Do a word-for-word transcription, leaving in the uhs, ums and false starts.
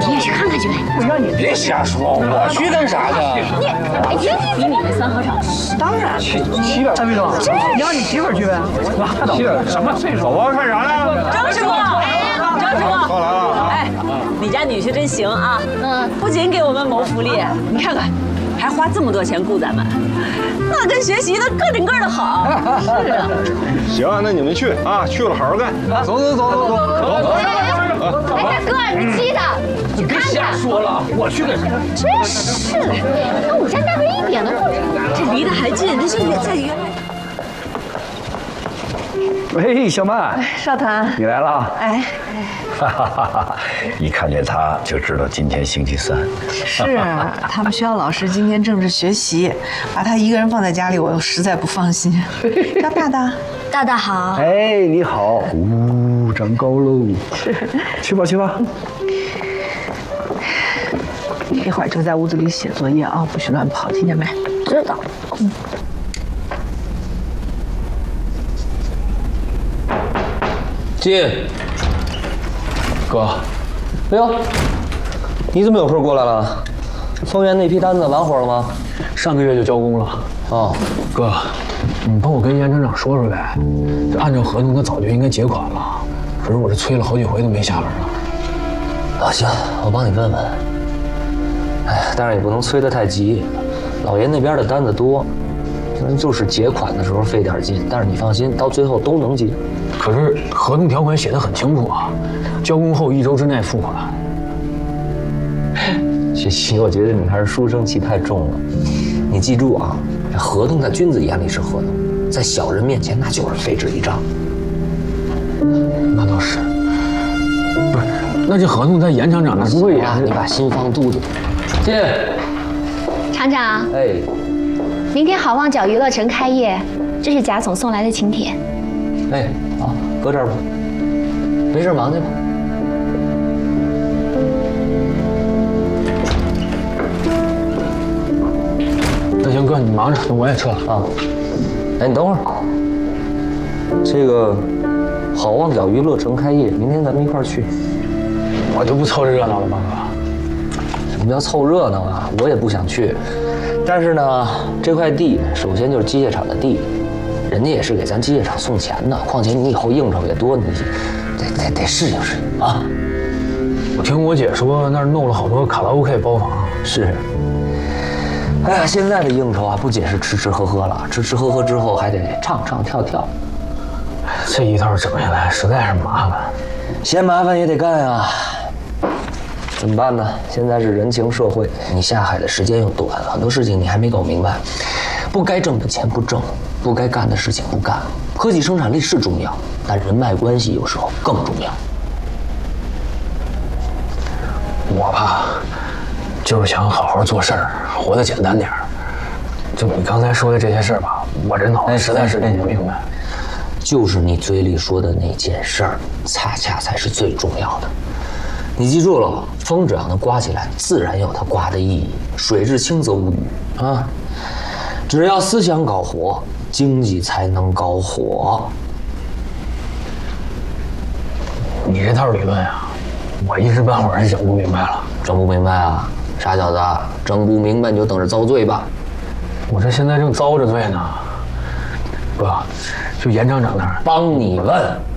你也去看看去呗。 我让你别瞎说，我去干啥去？ 你哎，你比你们三合场， 当然去去了。蔡秘书，你让你媳妇去呗。拉倒，什么岁数？我要看啥呀？ 张师傅，哎，张师傅， 我来了。 哎，你家女婿真行啊！嗯，不仅给我们谋福利，你看看，还花这么多钱雇咱们，那跟学习的个顶个的好。是啊。 行，那你们去啊，去了好好干。走走走走走走。 哎，大哥，你记得。 你别瞎说了，我去干啥？ 真是的，跟我家大哥一点都不远， 这离得还近，那是远在原来。 喂，小曼， 少团， 你来了。 哎， 哈哈哈哈！一看见他就知道今天星期三。 是他们学校老师今天正是学习，把他一个人放在家里，我又实在不放心。叫大大， 大大好。 哎，你好，呜，长高喽。是，去吧去吧。 一会儿就在屋子里写作业啊，不许乱跑，听见没？ 知道。嗯。 进，哥，哎呦，你怎么有空过来了？丰源那批单子完活了吗？ 上个月就交工了。 哦， 哥，你帮我跟严厂长说说呗。这按照合同，他早就应该结款了，可是我这催了好几回都没下文了。 啊，行，我帮你问问。哎，但是也不能催得太急，老爷那边的单子多，就是结款的时候费点劲，但是你放心，到最后都能结。 可是合同条款写得很清楚啊，交工后一周之内付款。 学习，我觉得你还是书生气太重了。你记住啊，这合同在君子眼里是合同，在小人面前那就是废纸一张。 那倒是，不是？那这合同在严厂长那不会也？ 你把心放肚子里。进。 厂长。 哎。 明天好望角娱乐城开业，这是贾总送来的请帖。 哎，好，搁这儿吧。没事，忙去吧。 那行，哥，你忙着，那我也撤了啊。哎，你等会儿。这个好望角娱乐城开业，明天咱们一块儿去。 我就不凑这热闹了吧，哥。 什么叫凑热闹啊？我也不想去。但是呢，这块地首先就是机械厂的地，人家也是给咱机械厂送钱的。况且你以后应酬也多，你得得得适应适应啊。 我听我姐说那儿弄了好多卡拉 OK 包房。 是。哎呀，现在的应酬啊，不仅是吃吃喝喝了，吃吃喝喝之后还得唱唱跳跳。 这一套整下来实在是麻烦， 嫌麻烦也得干啊。怎么办呢？现在是人情社会，你下海的时间又短，很多事情你还没搞明白。不该挣的钱不挣，不该干的事情不干。科技生产力是重要，但人脉关系有时候更重要。 我吧，就是想好好做事儿，活得简单点儿。就你刚才说的这些事儿吧，我这脑子实在是弄不明白。 就是你嘴里说的那件事儿，恰恰才是最重要的。你记住了，风只要能刮起来，自然有它刮的意义。水至清则无鱼啊！只要思想搞活，经济才能搞火。 你这套理论呀，我一时半会儿是整不明白了。 整不明白啊？傻小子，整不明白你就等着遭罪吧。 我这现在正遭着罪呢。哥，就严厂长那儿， 帮你问。